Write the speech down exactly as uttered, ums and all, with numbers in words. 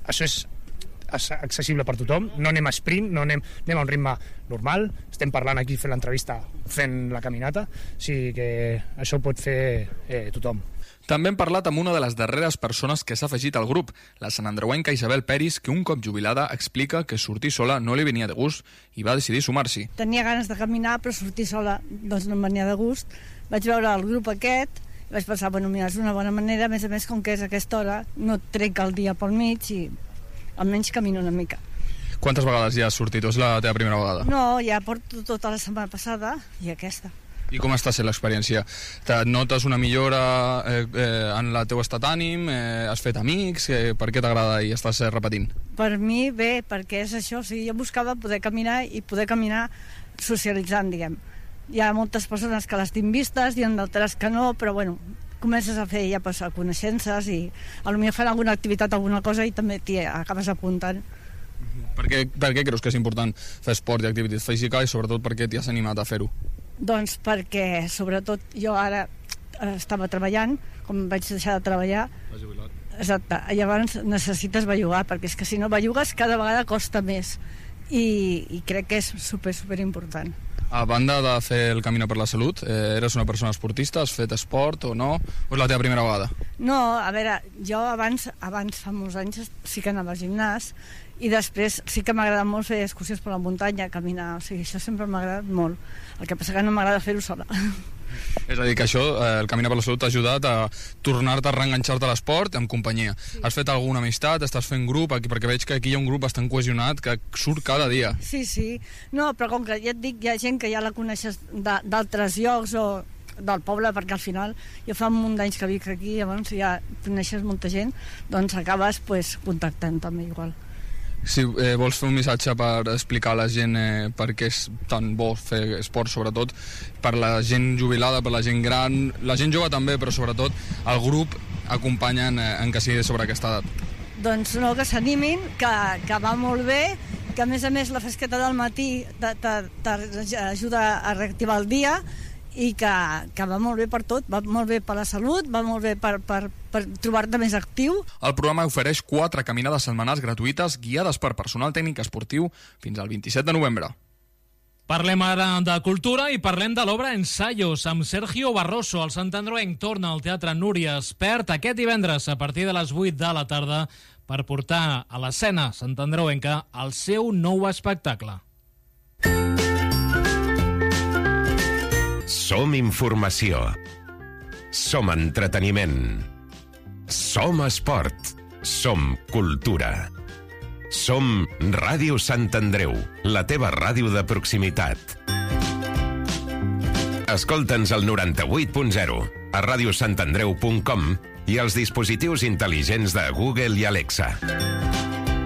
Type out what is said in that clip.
això és accessible per tothom, no anem a sprint, no anem, anem a un ritme normal, estem parlant aquí fent l'entrevista, fent la caminata, o sigui que això pot fer eh, tothom. També hem parlat amb una de les darreres persones que s'ha afegit al grup, la santandreuenca Isabel Peris, que un cop jubilada explica que sortir sola no li venia de gust i va decidir sumar-s'hi. Tenia ganes de caminar, però sortir sola doncs no em venia de gust. Vaig veure el grup aquest i vaig pensar, bueno, mira, és una bona manera, a més a més, com que és a aquesta hora, no et trec el dia pel mig i almenys camino una mica. Quantes vegades ja has sortit o és la teva primera vegada? No, ja porto tota la setmana passada i aquesta. I com està sent l'experiència? Te notes una millora eh, eh, en el teu estat d'ànim? Eh, has fet amics? Eh, per què t'agrada i estàs eh, repetint? Per mi bé, perquè és això, o sigui, jo buscava poder caminar i poder caminar socialitzant, diguem. Hi ha moltes persones que les tinc vistes, hi ha d'altres que no, però bueno, comences a fer ja passar coneixences i potser fan alguna activitat, alguna cosa i també t'hi acabes apuntant. Per què, per què creus que és important fer esport i activitat física i sobretot per què t'hi has animat a fer-ho? Doncs perquè sobretot jo ara estava treballant, com vaig deixar de treballar, exacte, llavors necessites bellugar, perquè és que si no bellugues cada vegada costa més i, i crec que és super, super important. A banda de fer el Camino per la Salut, eh, eres una persona esportista? Has fet esport o no? O és la teva primera vegada? No, a veure, jo abans, abans fa molts anys sí que anava al gimnàs i després sí que m'agrada molt fer excursions per la muntanya, caminar, o sigui, això sempre m'ha agradat molt. El que passa que no m'agrada fer-ho sola. És a dir, que això, eh, el Camino per la Salut t'ha ajudat a tornar-te a reenganxar-te a l'esport amb companyia. Sí. Has fet alguna amistat? Estàs fent grup? Aquí, perquè veig que aquí hi ha un grup bastant cohesionat que surt cada dia. Sí, sí. No, però com que ja et dic, hi ha gent que ja la coneixes d'altres llocs o del poble, perquè al final jo fa un munt d'anys que vic aquí, llavors ja coneixes molta gent, doncs acabes pues, contactant també igual. Si eh, vols fer un missatge per explicar a la gent eh, per què és tan bo fer esport, sobretot per la gent jubilada, per la gent gran, la gent jove també, però sobretot el grup acompanyen eh, en que sigui sobre aquesta edat. Doncs no, que s'animin, que, que va molt bé, que a més a més la fresqueta del matí t'ajuda a reactivar el dia i que, que va molt bé per tot, va molt bé per la salut, va molt bé per, per, per trobar-te més actiu. El programa ofereix quatre caminades setmanals gratuïtes guiades per personal tècnic esportiu fins al vint-i-set de novembre. Parlem ara de cultura i parlem de l'obra Ensayos amb Sergio Barroso. El santandreuenc torna al Teatre Núria Espert aquest divendres a partir de les vuit de la tarda per portar a l'escena santandreuenca el seu nou espectacle. Som informació. Som entreteniment. Som esport. Som cultura. Som Ràdio Sant Andreu, la teva ràdio de proximitat. Escolta'ns al noranta-vuit punt zero, a radiosantandreu punt com i als dispositius intel·ligents de Google i Alexa.